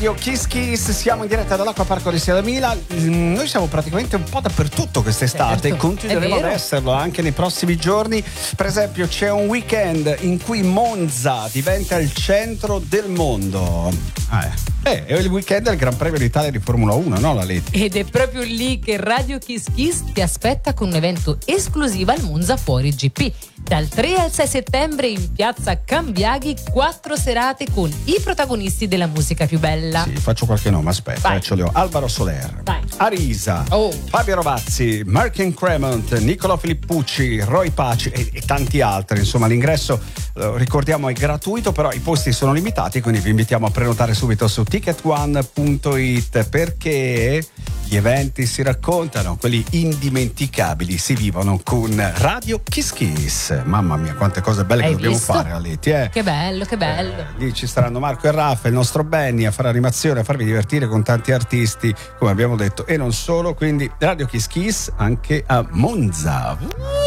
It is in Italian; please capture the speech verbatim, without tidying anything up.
Io Kiss Kiss, siamo in diretta dall'Acqua Parco di Selamila. Noi siamo praticamente un po' dappertutto quest'estate, certo, e continueremo ad esserlo anche nei prossimi giorni. Per esempio c'è un weekend in cui Monza diventa il centro del mondo. Ah, eh, è il weekend del Gran Premio d'Italia di Formula uno, no la Leti? Ed è proprio lì che Radio Kiss Kiss ti aspetta con un evento esclusivo al Monza Fuori G P. Dal tre al sei settembre in piazza Cambiaghi, quattro serate con i protagonisti della musica più bella. Sì, faccio qualche nome, aspetta, eh, ce li ho. Alvaro Soler, Vai. Arisa, oh. Fabio Rovazzi, Mark Cremont, Nicolò Filippucci, Roy Paci e, e tanti altri. Insomma, l'ingresso, eh, ricordiamo, è gratuito, però i posti sono limitati, quindi vi invitiamo a prenotare subito su ticket one punto it, perché gli eventi si raccontano, quelli indimenticabili si vivono con Radio Kiss Kiss. Mamma mia, quante cose belle Hai che dobbiamo visto? fare, Aletti, eh? Che bello, che bello. Eh, lì ci saranno Marco e Raffa, il nostro Benny, a fare animazione, a farvi divertire con tanti artisti, come abbiamo detto, e non solo. Quindi Radio Kiss Kiss anche a Monza.